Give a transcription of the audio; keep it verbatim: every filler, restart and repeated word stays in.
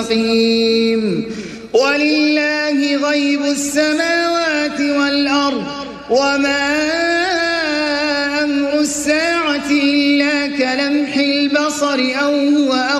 مستقيم ولله غيب السماوات والأرض وما أمر الساعة إلا كلمح البصر أو هو